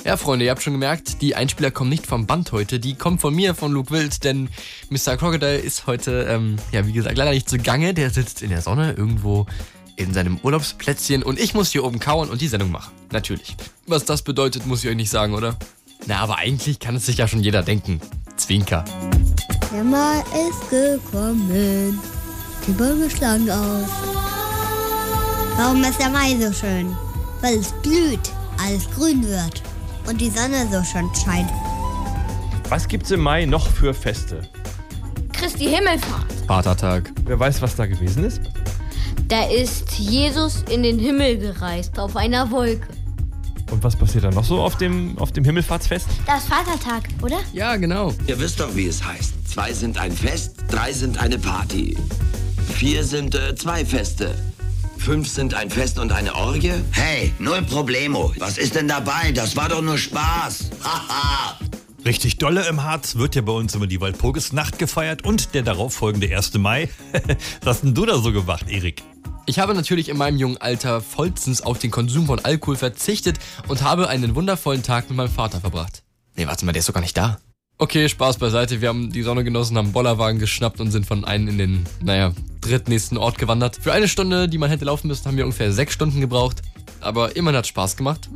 Ja, Freunde, ihr habt schon gemerkt, die Einspieler kommen nicht vom Band heute, die kommen von mir, von Luke Wild, denn Mr. Crocodile ist heute, wie gesagt, leider nicht zugange. Der sitzt in der Sonne irgendwo in seinem Urlaubsplätzchen und ich muss hier oben kauern und die Sendung machen. Natürlich. Was das bedeutet, muss ich euch nicht sagen, oder? Na, aber eigentlich kann es sich ja schon jeder denken. Zwinker. Der Mai ist gekommen, die Bäume schlagen aus. Warum ist der Mai so schön? Weil es blüht, alles grün wird und die Sonne so schön scheint. Was gibt's im Mai noch für Feste? Christi Himmelfahrt. Vatertag. Wer weiß, was da gewesen ist? Da ist Jesus in den Himmel gereist, auf einer Wolke. Und was passiert da noch so auf dem Himmelfahrtsfest? Das ist Vatertag, oder? Ja, genau. Ihr wisst doch, wie es heißt. 2 sind ein Fest, 3 sind eine Party. 4 sind 2 Feste. 5 sind ein Fest und eine Orgie. Hey, null Problemo. Was ist denn dabei? Das war doch nur Spaß. Haha. Richtig dolle im Harz wird ja bei uns immer die Walpurgisnacht gefeiert und der darauffolgende 1. Mai. Was hast denn du da so gemacht, Erik? Ich habe natürlich in meinem jungen Alter vollstens auf den Konsum von Alkohol verzichtet und habe einen wundervollen Tag mit meinem Vater verbracht. Nee, warte mal, der ist doch gar nicht da. Okay, Spaß beiseite. Wir haben die Sonne genossen, haben einen Bollerwagen geschnappt und sind von einem in den, drittnächsten Ort gewandert. Für eine Stunde, die man hätte laufen müssen, haben wir ungefähr 6 Stunden gebraucht. Aber immerhin hat Spaß gemacht.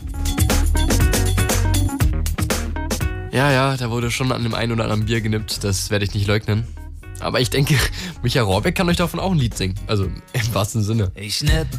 Ja, da wurde schon an dem einen oder anderen Bier genippt, das werde ich nicht leugnen. Aber ich denke, Micha Rohrbeck kann euch davon auch ein Lied singen. Also im wahrsten Sinne. Ich schnipp